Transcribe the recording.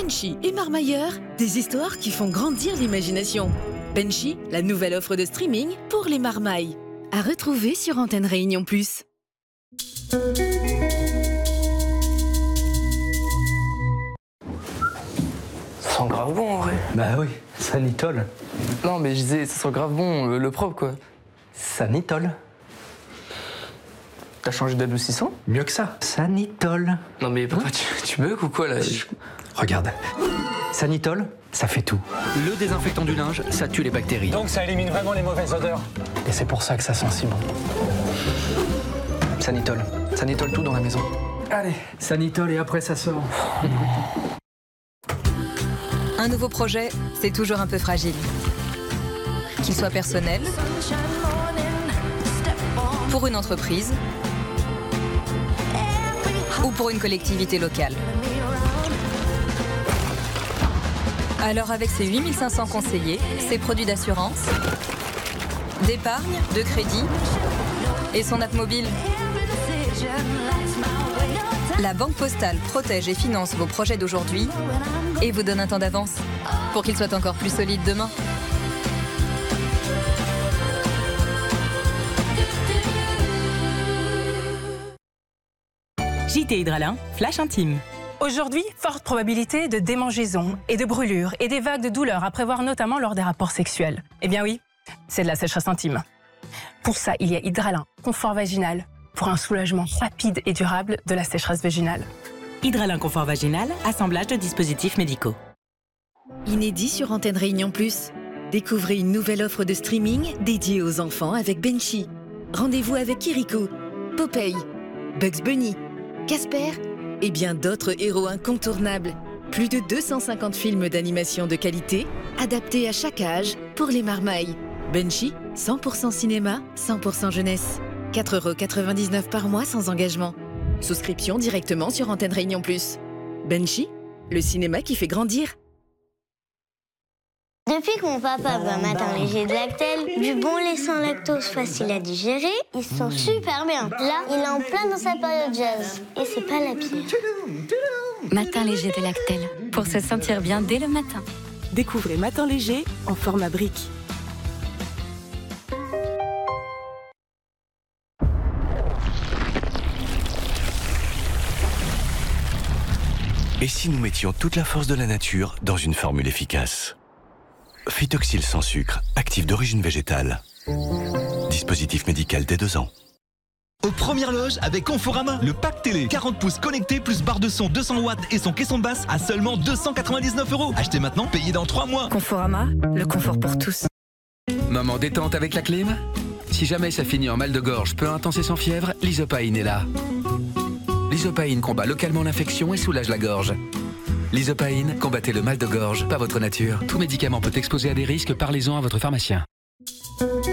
Benchy et Marmailleur, des histoires qui font grandir l'imagination. Benchy, la nouvelle offre de streaming pour les marmailles. À retrouver sur Antenne Réunion Plus. Ça sent grave bon en vrai. Bah oui, Sanitol. Non mais je disais, ça sent grave bon, le propre quoi. Sanitol. T'as changé d'adoucissant? Mieux que ça. Sanitol. Non mais papa, tu bugs ou quoi là? Regarde. Sanitol, ça fait tout. Le désinfectant du linge, ça tue les bactéries. Donc ça élimine vraiment les mauvaises odeurs. Et c'est pour ça que ça sent si bon. Sanitol. Sanitol tout dans la maison. Allez, Sanitol et après ça sort. Un nouveau projet, c'est toujours un peu fragile. Qu'il soit personnel, pour une entreprise ou pour une collectivité locale. Alors avec ses 8500 conseillers, ses produits d'assurance, d'épargne, de crédit et son app mobile, la Banque Postale protège et finance vos projets d'aujourd'hui et vous donne un temps d'avance pour qu'ils soient encore plus solides demain. JT Hydralin, flash intime. Aujourd'hui, forte probabilité de démangeaisons et de brûlures et des vagues de douleurs à prévoir notamment lors des rapports sexuels. Eh bien oui, c'est de la sécheresse intime. Pour ça, il y a Hydralin, confort vaginal, pour un soulagement rapide et durable de la sécheresse vaginale. Hydralin confort vaginal, assemblage de dispositifs médicaux. Inédit sur Antenne Réunion Plus. Découvrez une nouvelle offre de streaming dédiée aux enfants avec Benchy. Rendez-vous avec Kirikou, Popeye, Bugs Bunny, Casper et bien d'autres héros incontournables. Plus de 250 films d'animation de qualité, adaptés à chaque âge pour les marmailles. Benchy, 100% cinéma, 100% jeunesse. 4,99 € par mois sans engagement. Souscription directement sur Antenne Réunion Plus. Benchy, le cinéma qui fait grandir. Depuis que mon papa veut un matin léger de Lactel, du bon lait sans lactose facile à digérer, il se sent super bien. Là, il est en plein dans sa période jazz. Et c'est pas la pire. Matin léger de Lactel, pour se sentir bien dès le matin. Découvrez Matin léger en format brique. Et si nous mettions toute la force de la nature dans une formule efficace ? Phytoxyl sans sucre, actif d'origine végétale. Dispositif médical dès 2 ans. Aux premières loges avec Conforama, le pack télé 40 pouces connecté plus barre de son 200 watts et son caisson de basse à seulement 299 €. Achetez maintenant, payez dans 3 mois. Conforama, le confort pour tous. Moment détente avec la clim? Si jamais ça finit en mal de gorge peu intense et sans fièvre, l'Isopaïne est là. L'Isopaïne combat localement l'infection et soulage la gorge. L'Isopaïne, combattez le mal de gorge, pas votre nature. Tout médicament peut exposer à des risques, parlez-en à votre pharmacien.